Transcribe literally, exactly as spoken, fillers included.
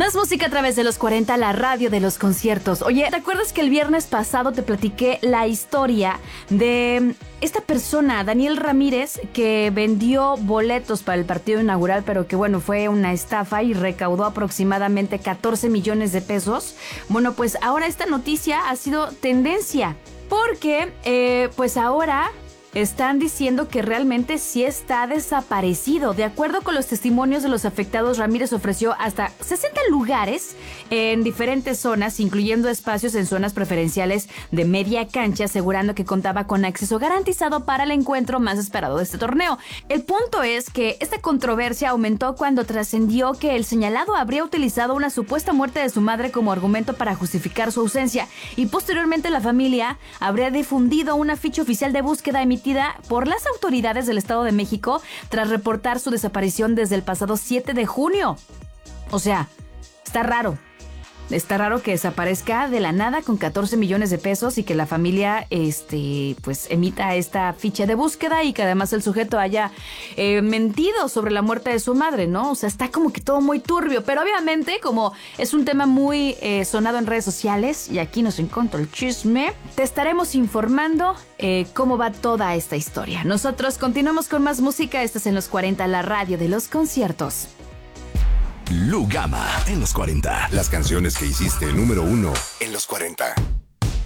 Más música a través de los cuarenta, la radio de los conciertos. Oye, ¿te acuerdas que el viernes pasado te platiqué la historia de esta persona, Daniel Ramírez, que vendió boletos para el partido inaugural, pero que bueno, fue una estafa y recaudó aproximadamente catorce millones de pesos? Bueno, pues ahora esta noticia ha sido tendencia, porque eh, pues ahora están diciendo que realmente sí está desaparecido. De acuerdo con los testimonios de los afectados, Ramírez ofreció hasta sesenta lugares en diferentes zonas, incluyendo espacios en zonas preferenciales de media cancha, asegurando que contaba con acceso garantizado para el encuentro más esperado de este torneo. El punto es que esta controversia aumentó cuando trascendió que el señalado habría utilizado una supuesta muerte de su madre como argumento para justificar su ausencia, y posteriormente la familia habría difundido una ficha oficial de búsqueda emitida por las autoridades del Estado de México tras reportar su desaparición desde el pasado siete de junio. O sea, está raro. Está raro que desaparezca de la nada con catorce millones de pesos y que la familia este, pues, emita esta ficha de búsqueda y que además el sujeto haya eh, mentido sobre la muerte de su madre, ¿no? O sea, está como que todo muy turbio, pero obviamente como es un tema muy eh, sonado en redes sociales y aquí nos encontró el chisme, te estaremos informando eh, cómo va toda esta historia. Nosotros continuamos con más música. Estás en los cuarenta, la radio de los conciertos. Lugama en los cuarenta. Las canciones que hiciste número uno en los cuarenta.